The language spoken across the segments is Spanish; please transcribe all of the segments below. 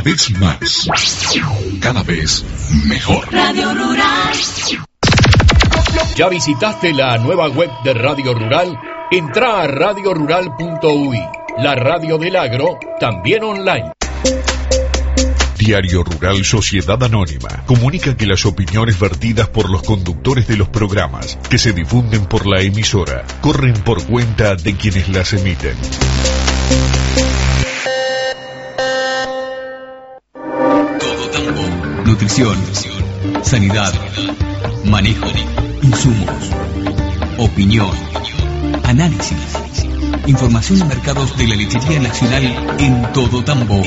vez más, cada vez mejor. Radio Rural. ¿Ya visitaste la nueva web de Radio Rural? Entra a radiorural.uy, la radio del agro, también online. Diario Rural Sociedad Anónima comunica que las opiniones vertidas por los conductores de los programas que se difunden por la emisora corren por cuenta de quienes las emiten. Todo Tambo. Nutrición, sanidad, manejo, insumos, opinión, análisis, información de mercados de la lechería nacional en Todo Tambo.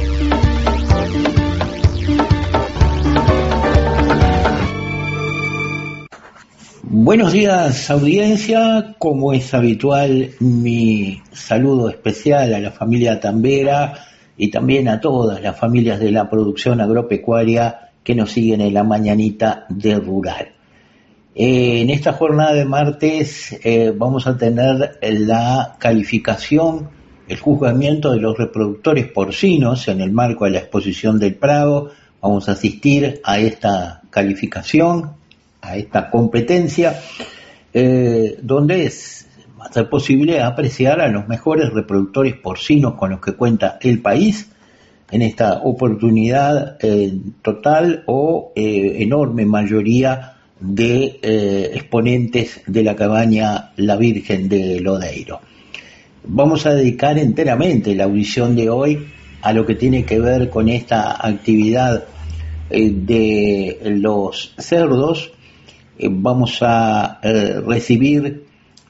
Buenos días, audiencia. Como es habitual, mi saludo especial a la familia tambera y también a todas las familias de la producción agropecuaria que nos siguen en la mañanita de Rural. En esta jornada de martes vamos a tener la calificación, el juzgamiento de los reproductores porcinos en el marco de la exposición del Prado. Vamos a asistir a esta calificación, a esta competencia, donde va a ser posible apreciar a los mejores reproductores porcinos con los que cuenta el país en esta oportunidad total o enorme mayoría de exponentes de la cabaña La Virgen de Lodeiro. Vamos a dedicar enteramente la audición de hoy a lo que tiene que ver con esta actividad de los cerdos. Vamos a recibir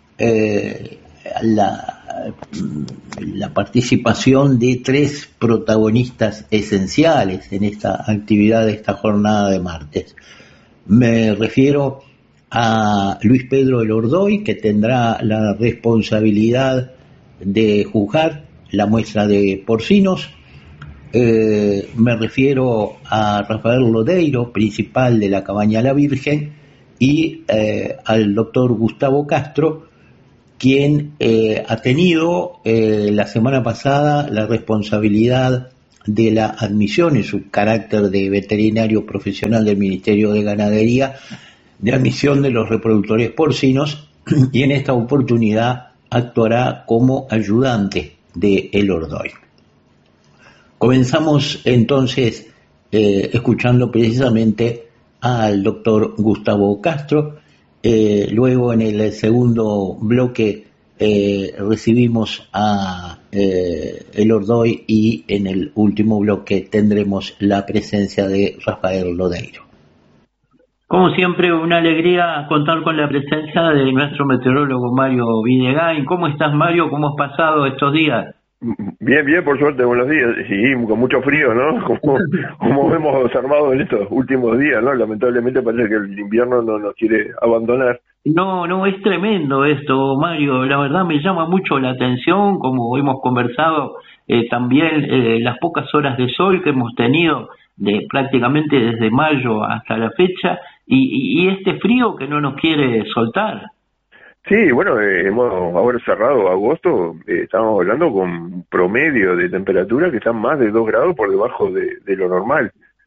la participación de tres protagonistas esenciales en esta actividad de esta jornada de martes. Me refiero a Luis Pedro Elordoy, que tendrá la responsabilidad de juzgar la muestra de porcinos. Me refiero a Rafael Lodeiro, principal de la cabaña La Virgen, y al doctor Gustavo Castro, quien ha tenido la semana pasada la responsabilidad de la admisión en su carácter de veterinario profesional del Ministerio de Ganadería, de admisión de los reproductores porcinos, y en esta oportunidad actuará como ayudante de Elordoy. Comenzamos entonces escuchando precisamente al doctor Gustavo Castro. Luego en el segundo bloque recibimos a Elordoy, y en el último bloque tendremos la presencia de Rafael Lodeiro. Como siempre, una alegría contar con la presencia de nuestro meteorólogo Mario Videgain. ¿Cómo estás, Mario? ¿Cómo has pasado estos días? Bien, por suerte, buenos días. Sí, con mucho frío, ¿no? Como hemos observado en estos últimos días, ¿no? Lamentablemente parece que el invierno no nos quiere abandonar. No, es tremendo esto, Mario. La verdad me llama mucho la atención, como hemos conversado, también las pocas horas de sol que hemos tenido prácticamente desde mayo hasta la fecha, y este frío que no nos quiere soltar. Sí, bueno, hemos ahora cerrado agosto, estamos hablando con promedio de temperatura que están más de 2 grados por debajo de lo normal.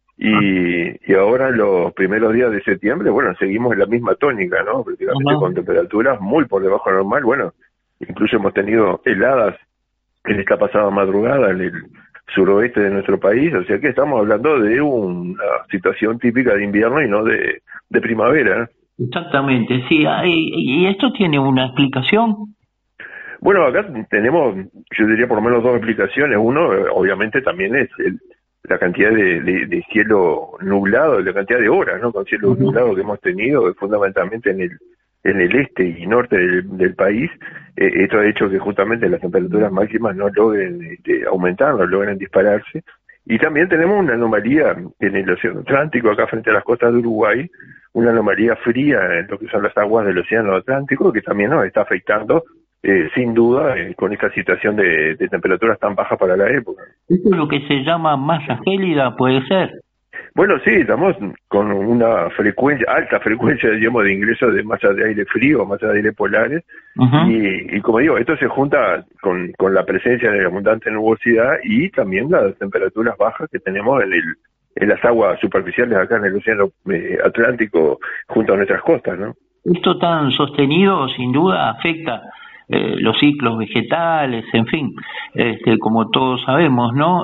Y ahora los primeros días de septiembre, bueno, seguimos en la misma tónica, ¿no? Prácticamente con temperaturas muy por debajo de lo normal. Bueno, incluso hemos tenido heladas en esta pasada madrugada en el suroeste de nuestro país, o sea que estamos hablando de una situación típica de invierno y no de primavera, ¿eh? Exactamente, sí. ¿Y esto tiene una explicación? Bueno, acá tenemos, yo diría por lo menos 2 explicaciones. Uno, obviamente, también es la cantidad de cielo nublado, la cantidad de horas, ¿no? Con cielo nublado que hemos tenido, fundamentalmente en el este y norte del país. Esto ha hecho que justamente las temperaturas máximas no logren aumentar, no logren dispararse. Y también tenemos una anomalía en el Océano Atlántico, acá frente a las costas de Uruguay, una anomalía fría en lo que son las aguas del Océano Atlántico, que también nos está afectando, sin duda, con esta situación de temperaturas tan bajas para la época. ¿Esto es lo que se llama masa gélida, puede ser? Bueno, sí, estamos con una alta frecuencia, digamos, de ingresos de masas de aire frío, masas de aire polares, y como digo, esto se junta con la presencia de abundante nubosidad y también las temperaturas bajas que tenemos en las aguas superficiales acá en el océano Atlántico junto a nuestras costas, ¿no? Esto tan sostenido sin duda afecta los ciclos vegetales, en fin, como todos sabemos, ¿no?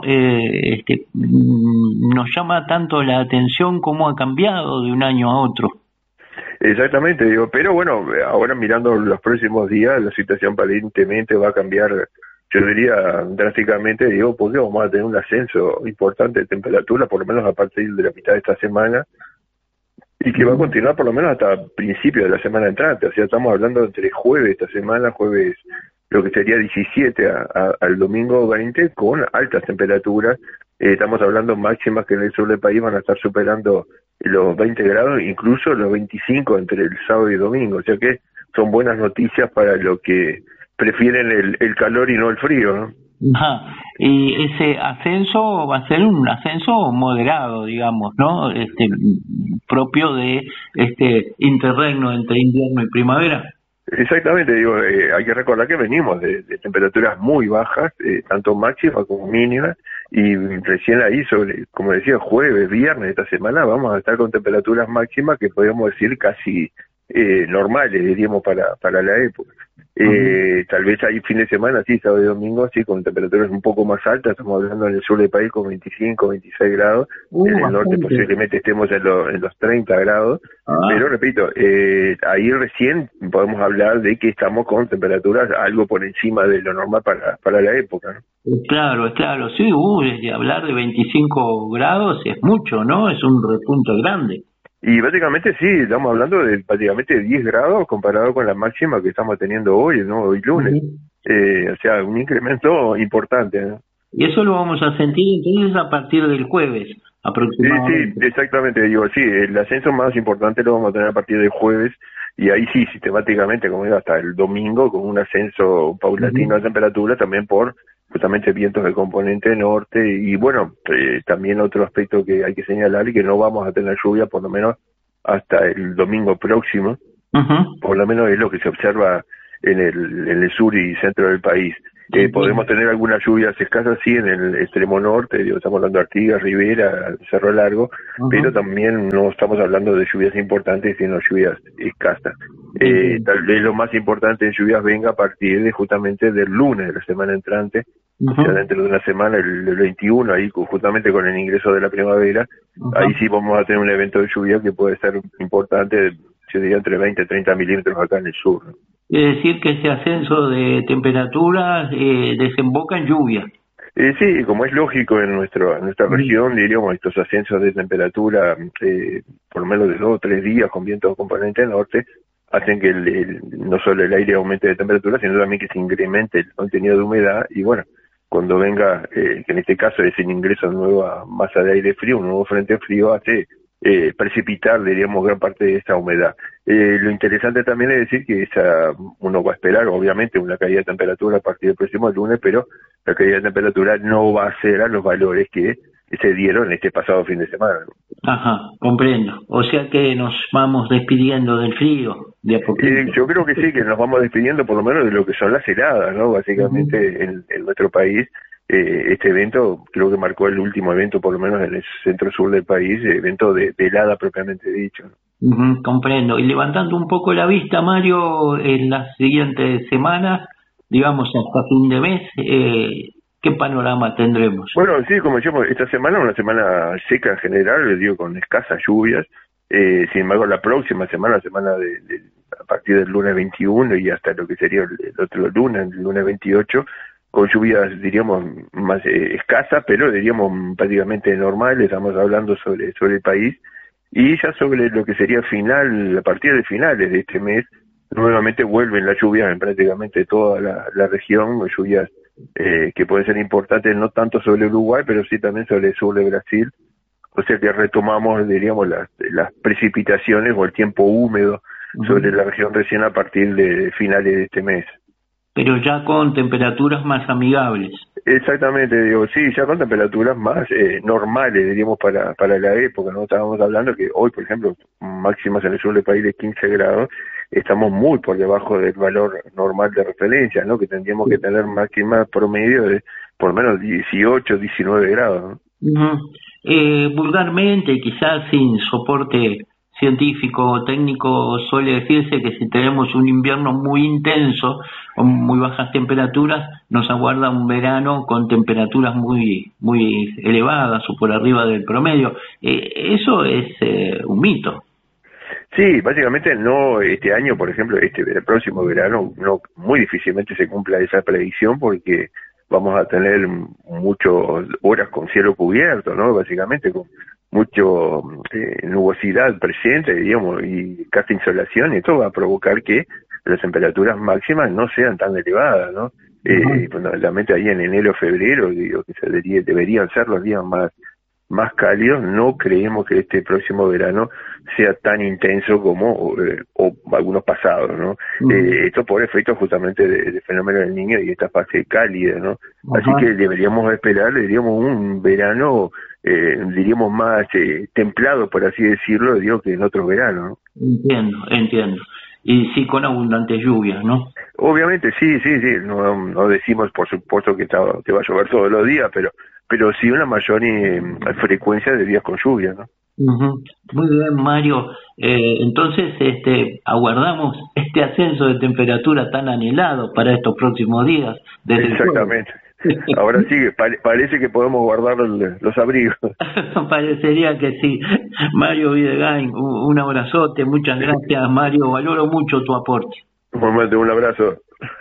Nos llama tanto la atención cómo ha cambiado de un año a otro. Exactamente, digo, pero bueno, ahora mirando los próximos días, la situación aparentemente va a cambiar, yo diría drásticamente, digo, porque vamos a tener un ascenso importante de temperatura, por lo menos a partir de la mitad de esta semana, y que va a continuar por lo menos hasta principios de la semana entrante. O sea, estamos hablando entre jueves esta semana, jueves lo que sería 17 al domingo 20, con altas temperaturas. Estamos hablando máximas que en el sur del país van a estar superando los 20 grados, incluso los 25 entre el sábado y domingo. O sea que son buenas noticias para los que prefieren el calor y no el frío, ¿no? Ajá. Y ese ascenso va a ser un ascenso moderado, digamos, ¿no? Propio de este interregno entre invierno y primavera. Exactamente, digo, hay que recordar que venimos de temperaturas muy bajas, tanto máximas como mínimas, y recién ahí como decía, jueves, viernes de esta semana vamos a estar con temperaturas máximas que podríamos decir casi normales, diríamos, para la época. Tal vez hay fin de semana, sí, sábado y domingo, sí, con temperaturas un poco más altas, estamos hablando en el sur del país con 25, 26 grados, en el norte posiblemente estemos en los 30 grados, pero repito, ahí recién podemos hablar de que estamos con temperaturas algo por encima de lo normal para la época, ¿no? Claro, sí, desde hablar de 25 grados es mucho, ¿no? Es un repunte grande. Y básicamente sí, estamos hablando de prácticamente 10 grados comparado con la máxima que estamos teniendo hoy, ¿no? Hoy lunes. O sea, un incremento importante, ¿no? Y eso lo vamos a sentir entonces a partir del jueves, aproximadamente. Sí, exactamente, digo, sí, el ascenso más importante lo vamos a tener a partir del jueves, y ahí sí, sistemáticamente, como digo, hasta el domingo, con un ascenso paulatino de temperatura, también por justamente vientos de componente norte, y bueno, también otro aspecto que hay que señalar y que no vamos a tener lluvia por lo menos hasta el domingo próximo, por lo menos es lo que se observa en el sur y centro del país. Podemos tener algunas lluvias escasas, sí, en el extremo norte, digo, estamos hablando de Artigas, Rivera, Cerro Largo, pero también no estamos hablando de lluvias importantes, sino lluvias escasas. Tal vez lo más importante en lluvias venga a partir de justamente del lunes de la semana entrante, o sea, dentro de una semana, el 21, ahí justamente con el ingreso de la primavera, ahí sí vamos a tener un evento de lluvia que puede ser importante, yo diría entre 20 y 30 milímetros acá en el sur, ¿no? Es decir, que ese ascenso de temperaturas desemboca en lluvia. Sí, como es lógico en nuestra región, diríamos, estos ascensos de temperatura, por lo menos de 2 o 3 días con vientos de componente norte, hacen que no solo el aire aumente de temperatura, sino también que se incremente el contenido de humedad, y bueno, cuando venga, que en este caso es el ingreso de nueva masa de aire frío, un nuevo frente frío, hace precipitar, diríamos, gran parte de esa humedad. Lo interesante también es decir que uno va a esperar, obviamente, una caída de temperatura a partir del próximo lunes, pero la caída de temperatura no va a ser a los valores que se dieron este pasado fin de semana, ¿no? Ajá, comprendo. O sea que nos vamos despidiendo del frío de a poquito. Yo creo que sí, que nos vamos despidiendo por lo menos de lo que son las heladas, ¿no? Básicamente en nuestro país. Este evento creo que marcó el último evento, por lo menos en el centro-sur del país, evento de helada propiamente dicho. Comprendo. Y levantando un poco la vista, Mario, en las siguientes semanas, digamos hasta fin de mes, ¿qué panorama tendremos? Bueno, sí, como decíamos, esta semana una semana seca en general, les digo, con escasas lluvias. Sin embargo, la próxima semana, a partir del lunes 21 y hasta lo que sería el otro lunes, el lunes 28, con lluvias, diríamos, más escasas, pero diríamos prácticamente normales. Estamos hablando sobre el país, y ya sobre lo que sería a partir de finales de este mes, nuevamente vuelven las lluvias en prácticamente toda la región, lluvias que pueden ser importantes no tanto sobre Uruguay, pero sí también sobre el sur de Brasil. O sea que retomamos, diríamos, las precipitaciones o el tiempo húmedo sobre la región recién a partir de finales de este mes. pero ya con temperaturas más amigables. Exactamente, digo, sí, ya con temperaturas más normales, diríamos, para la época, ¿no? Estábamos hablando que hoy, por ejemplo, máximas en el sur del país de 15 grados, estamos muy por debajo del valor normal de referencia, ¿no? Que tendríamos que tener máximas promedio de por lo menos 18, 19 grados, ¿no? Vulgarmente, quizás sin soporte científico o técnico, suele decirse que si tenemos un invierno muy intenso, con muy bajas temperaturas, nos aguarda un verano con temperaturas muy elevadas o por arriba del promedio. Eso es un mito. Sí, básicamente no, este año, por ejemplo, el próximo verano, no, muy difícilmente se cumpla esa predicción porque vamos a tener muchas horas con cielo cubierto, ¿no? Básicamente con mucho nubosidad presente, digamos, y casi insolación, y esto va a provocar que las temperaturas máximas no sean tan elevadas, ¿no? Fundamentalmente ahí en enero, febrero, digo, que deberían ser los días más cálidos. No creemos que este próximo verano sea tan intenso como o algunos pasados, ¿no? Esto por efecto justamente del fenómeno del Niño y esta fase cálida, ¿no? Así que deberíamos esperar, diríamos, un verano, diríamos, más templado, por así decirlo, digo, que en otros veranos, ¿no? Entiendo. Y sí, con abundantes lluvias, ¿no? Obviamente, sí. No decimos, por supuesto, que va a llover todos los días, pero sí una mayor frecuencia de días con lluvia, ¿no? Muy bien, Mario. Entonces, aguardamos este ascenso de temperatura tan anhelado para estos próximos días. Exactamente. Ahora sí, parece que podemos guardar los abrigos. Parecería que sí. Mario Videgain, un abrazote. Muchas gracias, Mario. Valoro mucho tu aporte. Un abrazo.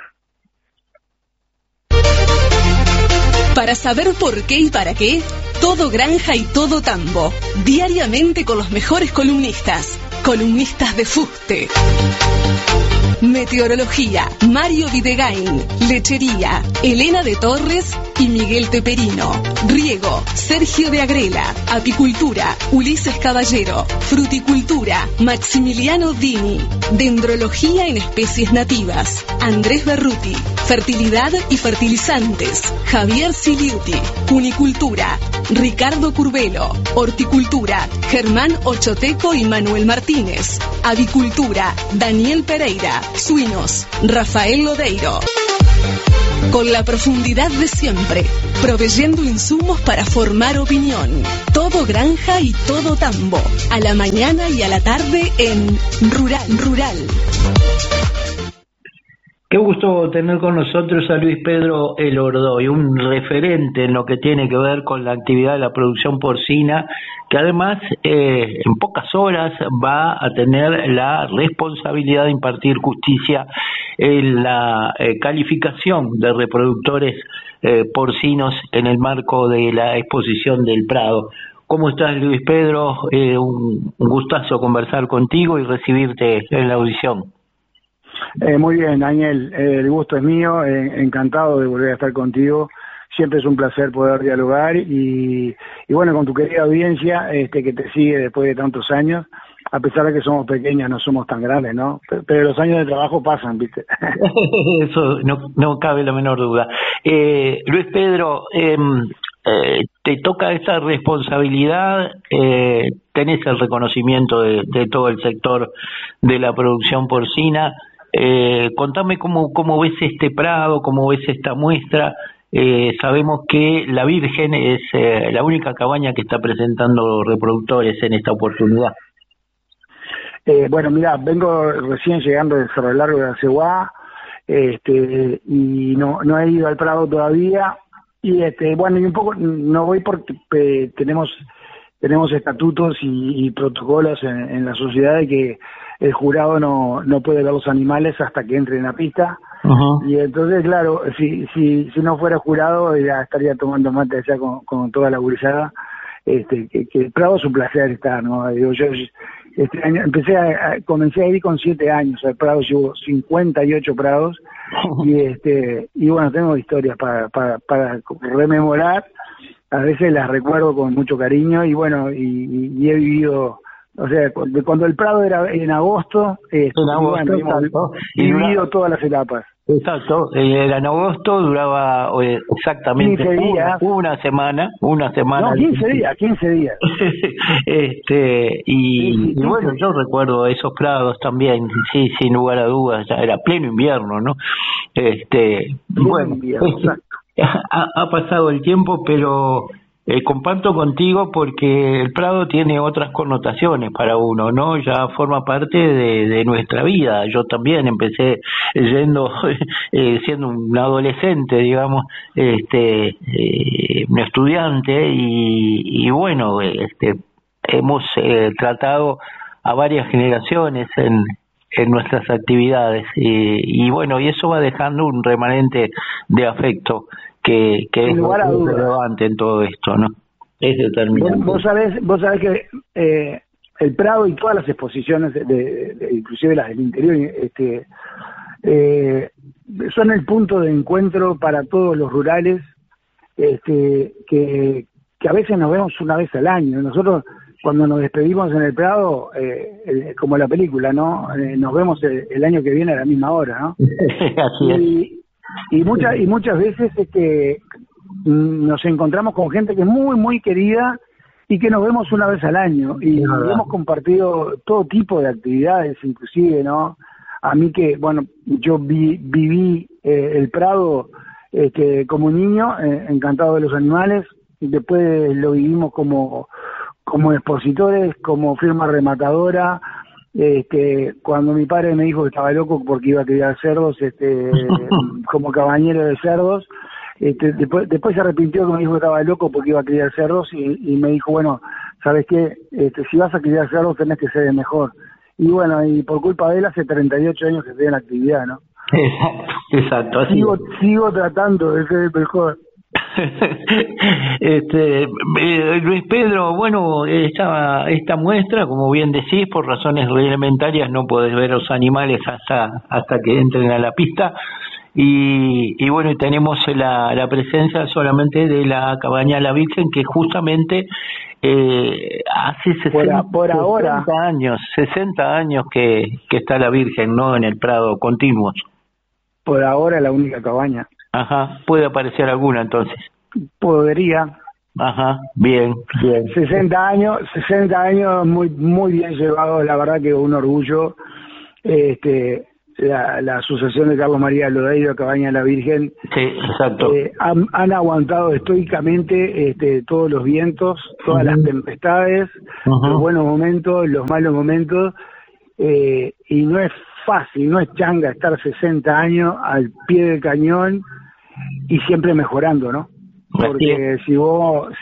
Para saber por qué y para qué, todo granja y todo tambo. Diariamente con los mejores columnistas. Columnistas de fuste. Meteorología, Mario Videgain. Lechería, Elena de Torres y Miguel Teperino. Riego, Sergio de Agrela. Apicultura, Ulises Caballero. Fruticultura, Maximiliano Dini. Dendrología en especies nativas, Andrés Berruti. Fertilidad y fertilizantes, Javier Siliuti. Cunicultura, Ricardo Curvelo. Horticultura, Germán Ochoteco y Manuel Martínez. Avicultura, Daniel Pereira. Suinos, Rafael Lodeiro. Con la profundidad de siempre, proveyendo insumos para formar opinión. Todo granja y todo tambo. A la mañana y a la tarde en Rural. Qué gusto tener con nosotros a Luis Pedro Elordoy, un referente en lo que tiene que ver con la actividad de la producción porcina, que además en pocas horas va a tener la responsabilidad de impartir justicia en la calificación de reproductores porcinos en el marco de la exposición del Prado. ¿Cómo estás, Luis Pedro? Un gustazo conversar contigo y recibirte en la audición. Muy bien, Daniel, el gusto es mío, encantado de volver a estar contigo. Siempre es un placer poder dialogar y bueno, con tu querida audiencia que te sigue después de tantos años, a pesar de que somos pequeños, no somos tan grandes, ¿no? Pero los años de trabajo pasan, ¿viste? Eso no cabe la menor duda. Luis Pedro, te toca esta responsabilidad, tenés el reconocimiento de todo el sector de la producción porcina. Contame cómo ves este Prado, cómo ves esta muestra. Sabemos que la Virgen es la única cabaña que está presentando reproductores en esta oportunidad. Bueno, mira, vengo recién llegando de Cerro Largo de Aceguá, y no he ido al Prado todavía, y bueno, y un poco no voy porque tenemos estatutos y protocolos en la sociedad de que el jurado no puede ver los animales hasta que entre en la pista. Uh-huh. Y entonces, claro, si no fuera jurado, ya estaría tomando mate allá con toda la gurizada. Que el Prado es un placer estar, ¿no? Digo, yo este año comencé a ir con 7 años al Prado, llevo 58 Prados, y bueno, tengo historias para rememorar. A veces las recuerdo con mucho cariño y bueno, y he vivido, o sea, cuando el Prado era en agosto, he vivido todas las etapas. Exacto, era en agosto, duraba exactamente 15 días. Una semana. No, 15 días. Y bueno, yo recuerdo esos prados también, sí, sin lugar a dudas, ya era pleno invierno, ¿no? Bueno, ha pasado el tiempo, pero comparto contigo porque el prado tiene otras connotaciones para uno, ¿no? Ya forma parte de nuestra vida. Yo también empecé siendo un adolescente, digamos, un estudiante y bueno, hemos tratado a varias generaciones en nuestras actividades y bueno, y eso va dejando un remanente de afecto que es relevante en todo esto, ¿no? Es determinante. Vos sabés que el Prado y todas las exposiciones, inclusive las del interior, son el punto de encuentro para todos los rurales, que a veces nos vemos una vez al año. Nosotros, cuando nos despedimos en el Prado, como la película, ¿no? Nos vemos el año que viene a la misma hora, ¿no? Así es. Y muchas veces nos encontramos con gente que es muy, muy querida y que nos vemos una vez al año. Y hemos compartido todo tipo de actividades, inclusive, ¿no? A mí que, bueno, yo viví el Prado como niño, encantado de los animales. Después lo vivimos como expositores, como firma rematadora. Cuando mi padre me dijo que estaba loco porque iba a criar cerdos, como cabañero de cerdos, después se arrepintió que me dijo que estaba loco porque iba a criar cerdos y me dijo, bueno, ¿sabes qué? Si vas a criar cerdos tenés que ser el mejor. Y bueno, y por culpa de él hace 38 años que estoy en la actividad, ¿no? Exacto. Sigo tratando de ser el mejor. Luis Pedro, bueno, esta muestra, como bien decís, por razones reglamentarias no podés ver los animales hasta que entren a la pista y bueno, tenemos la presencia solamente de la cabaña La Virgen, que justamente hace 60 años que está la Virgen, ¿no? En el Prado, continuos. Por ahora la única cabaña. Ajá, puede aparecer alguna entonces. Podría. Ajá, bien. 60 años muy muy bien llevados, la verdad que un orgullo. La asociación de Carlos María Lodeiro, Cabaña de la Virgen, sí, exacto. Han aguantado estoicamente todos los vientos, todas las tempestades, los buenos momentos, los malos momentos, y no es fácil, no es changa estar 60 años al pie del cañón y siempre mejorando, ¿no? Porque si vos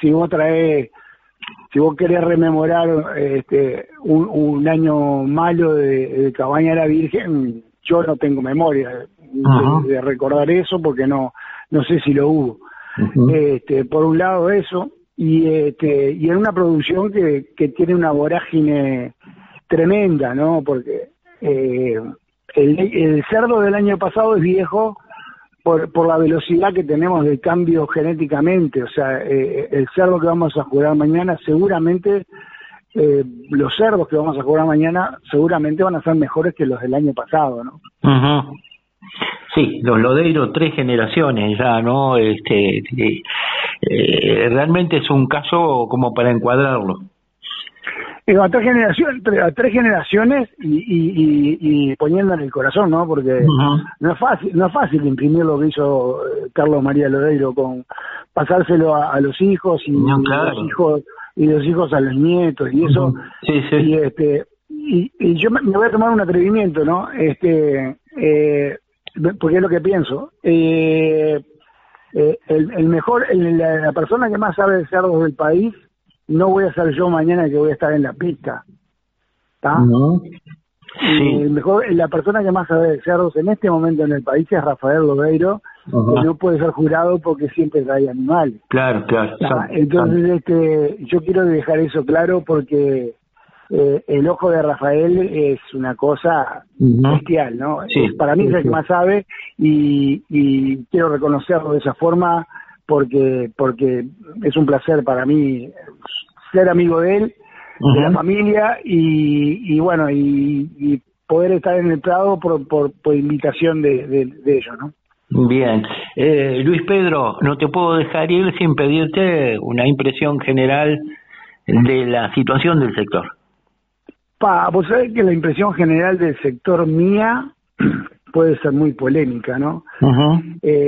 querés rememorar un año malo de Cabaña de la Virgen, yo no tengo memoria de recordar eso porque no sé si lo hubo. Por un lado eso, y en una producción que tiene una vorágine tremenda, ¿no? Porque el cerdo del año pasado es viejo por la velocidad que tenemos de cambio genéticamente. O sea, el cerdo que vamos a jugar mañana seguramente, los cerdos que vamos a jugar mañana seguramente van a ser mejores que los del año pasado, ¿no? Sí, los Lodeiro, 3 generaciones ya, ¿no? Realmente es un caso como para encuadrarlo. A 3 generaciones y poniendo en el corazón, ¿no? Porque no es fácil imprimir lo que hizo Carlos María Lodeiro, con pasárselo a los hijos y los hijos a los nietos y eso. Sí. Y yo me voy a tomar un atrevimiento, ¿no? Porque es lo que pienso. La persona que más sabe de cerdos del país no voy a ser yo mañana, que voy a estar en la pista, ¿está? Sí. La persona que más sabe de cerdos en este momento en el país es Rafael Lodeiro, que no puede ser jurado porque siempre trae animales. Claro. Entonces, yo quiero dejar eso claro porque el ojo de Rafael es una cosa bestial, ¿no? Sí, para mí es el que más sabe y quiero reconocerlo de esa forma porque es un placer para mí ser amigo de él, de la familia y bueno, y poder estar en el Prado por invitación de ellos, ¿no? Bien. Luis Pedro, no te puedo dejar ir sin pedirte una impresión general de la situación del sector. Vos sabés que la impresión general del sector mía puede ser muy polémica, ¿no? Uh-huh.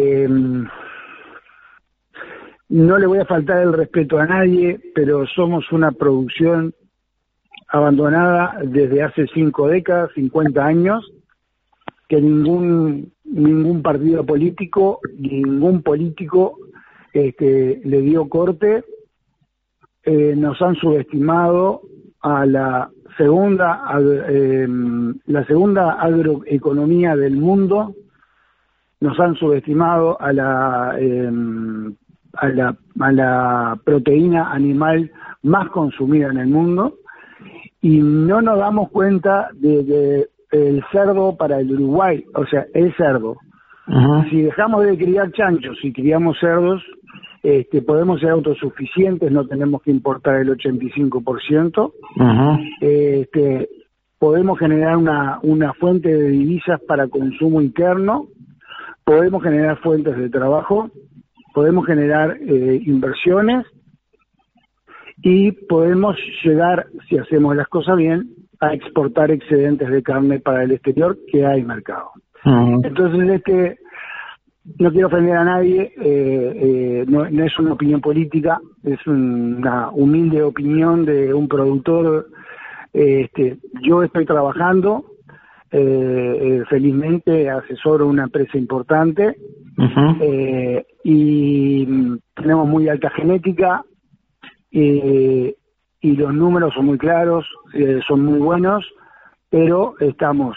No le voy a faltar el respeto a nadie, pero somos una producción abandonada desde hace 5 décadas, 50 años, que ningún partido político, ningún político le dio corte. Nos han subestimado a la segunda agroeconomía del mundo, nos han subestimado a la proteína animal más consumida en el mundo, y no nos damos cuenta de el cerdo para el Uruguay, o sea, el cerdo. Uh-huh. Si dejamos de criar chanchos y criamos cerdos, podemos ser autosuficientes, no tenemos que importar el 85%. Uh-huh. Podemos generar una fuente de divisas para consumo interno, podemos generar fuentes de trabajo, podemos generar inversiones, y podemos llegar, si hacemos las cosas bien, a exportar excedentes de carne para el exterior, que hay mercado. Uh-huh. Entonces, no quiero ofender a nadie, no es una opinión política, es una humilde opinión de un productor. Yo estoy trabajando, felizmente asesoro una empresa importante. Uh-huh. Y tenemos muy alta genética, y los números son muy claros, son muy buenos, pero estamos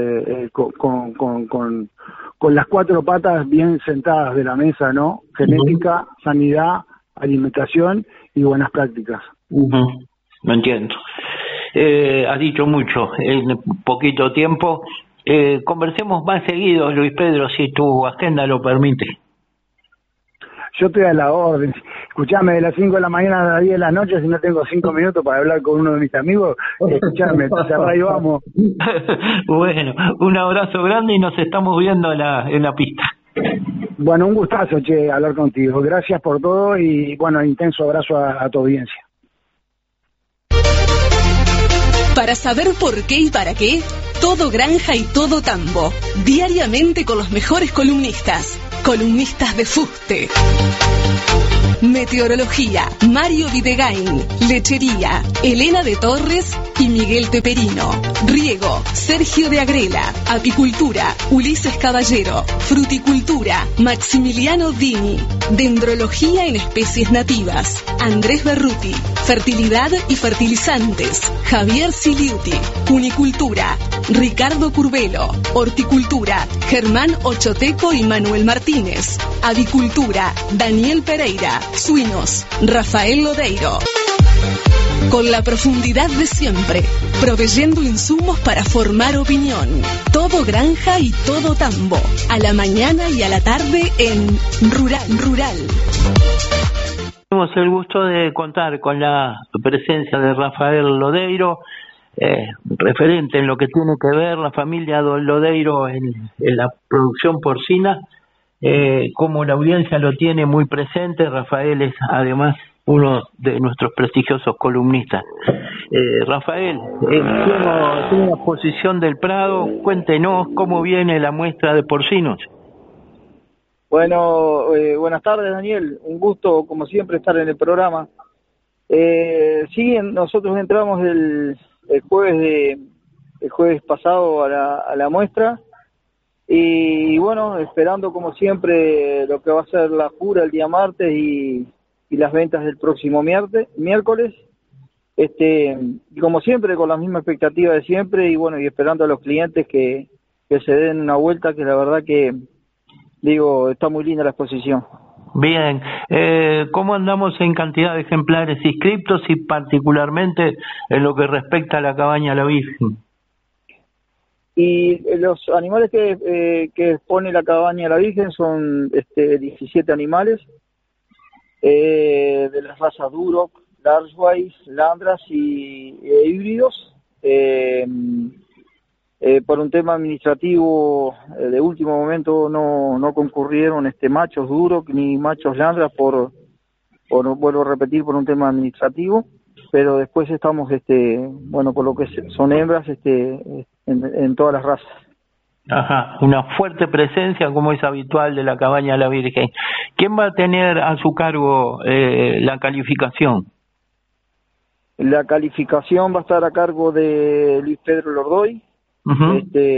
con las 4 patas bien sentadas de la mesa, ¿no? Genética, uh-huh, sanidad, alimentación y buenas prácticas. Uh-huh. Me entiendo. Has dicho mucho en poquito tiempo. Conversemos más seguido, Luis Pedro, si tu agenda lo permite. Yo estoy a la orden. Escuchame, de las 5 de la mañana a las 10 de la noche, si no tengo 5 minutos para hablar con uno de mis amigos, escuchame, cerrá y vamos. Bueno, un abrazo grande y nos estamos viendo en la pista. Bueno, un gustazo, che, hablar contigo. Gracias por todo y, bueno, intenso abrazo a tu audiencia. Para saber por qué y para qué, todo granja y todo tambo. Diariamente con los mejores columnistas. Columnistas de fuste. Meteorología, Mario Videgain. Lechería, Elena de Torres y Miguel Teperino. Riego, Sergio de Agrela. Apicultura, Ulises Caballero. Fruticultura, Maximiliano Dini. Dendrología en especies nativas, Andrés Berruti. Fertilidad y fertilizantes, Javier Siliuti. Cunicultura, Ricardo Curvelo. Horticultura, Germán Ochoteco y Manuel Martínez. Avicultura, Daniel Pereira. Suinos, Rafael Lodeiro. Con la profundidad de siempre, proveyendo insumos para formar opinión. Todo granja y todo tambo. A la mañana y a la tarde en Rural. Tenemos el gusto de contar con la presencia de Rafael Lodeiro, referente en lo que tiene que ver la familia Lodeiro en la producción porcina. Como la audiencia lo tiene muy presente, Rafael es además uno de nuestros prestigiosos columnistas. Rafael, tiene una exposición del Prado, cuéntenos cómo viene la muestra de porcinos. Bueno, buenas tardes, Daniel, un gusto como siempre estar en el programa. Sí, nosotros entramos el jueves pasado a la muestra. Y bueno, esperando como siempre lo que va a ser la jura el día martes y las ventas del próximo miércoles. Y como siempre, con la misma expectativa de siempre, y bueno, y esperando a los clientes que se den una vuelta, que la verdad que, está muy linda la exposición. Bien, ¿cómo andamos en cantidad de ejemplares inscriptos y particularmente en lo que respecta a la cabaña La Virgen? Y los animales que expone la cabaña La Virgen son 17 animales de las razas Duroc, Largewise, Landras y híbridos. Por un tema administrativo, de último momento no concurrieron machos duros ni machos landras vuelvo a repetir, por un tema administrativo, pero después estamos, por lo que son hembras, en todas las razas. Ajá, una fuerte presencia como es habitual de la Cabaña La Virgen. ¿Quién va a tener a su cargo la calificación? La calificación va a estar a cargo de Luis Pedro Lordoy. Uh-huh.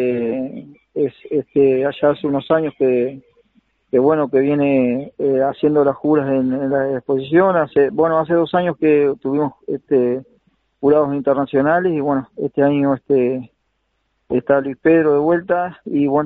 Allá hace unos años que viene haciendo las juras en la exposición. Hace 2 años que tuvimos jurados internacionales y este año está Luis Pedro de vuelta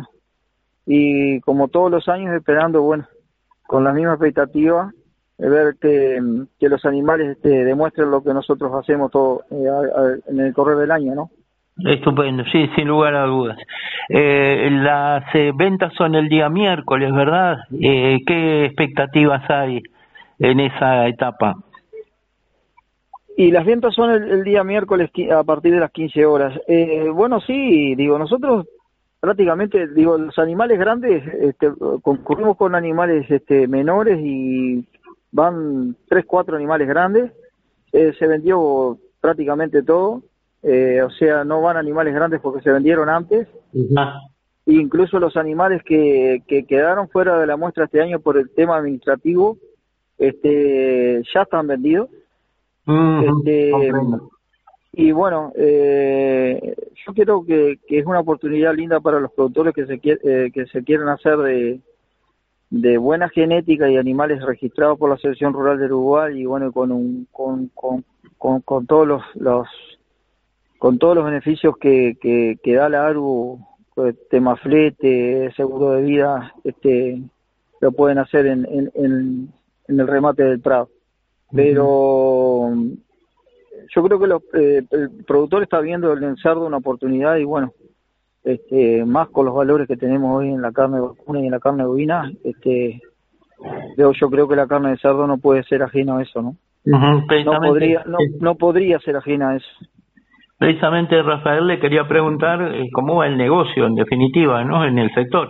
y como todos los años esperando con la misma expectativa de ver que los animales demuestren lo que nosotros hacemos todo en el correr del año, ¿no? Estupendo, sí, sin lugar a dudas. Las ventas son el día miércoles, ¿verdad? ¿Qué expectativas hay en esa etapa? Y las ventas son el día miércoles a partir de las 15 horas. Sí, nosotros prácticamente, los animales grandes, concurrimos con animales menores y van 3, 4 animales grandes. Se vendió prácticamente todo. No van animales grandes porque se vendieron antes. Uh-huh. Incluso los animales que quedaron fuera de la muestra este año por el tema administrativo, ya están vendidos. Uh-huh. Y yo creo que es una oportunidad linda para los productores que se quieren hacer de buena genética y animales registrados por la Selección Rural de Uruguay y con todos los beneficios que da la ARU, tema flete, seguro de vida, lo pueden hacer en el remate del Prado. Pero yo creo que el productor está viendo en el cerdo una oportunidad y más con los valores que tenemos hoy en la carne vacuna y en la carne bovina, yo creo que la carne de cerdo no puede ser ajena a eso, ¿no? Uh-huh, no podría ser ajena a eso. Precisamente, Rafael, le quería preguntar cómo va el negocio, en definitiva, ¿no?, en el sector.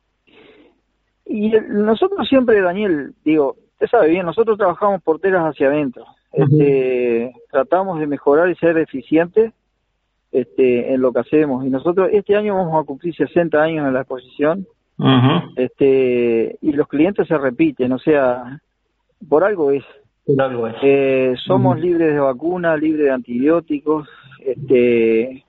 Y nosotros siempre, Daniel, usted sabe bien, nosotros trabajamos porteras hacia adentro. Uh-huh. Tratamos de mejorar y ser eficientes en lo que hacemos. Y nosotros este año vamos a cumplir 60 años en la exposición. Uh-huh. Y los clientes se repiten, o sea, por algo es. Somos libres de vacuna, libres de antibióticos,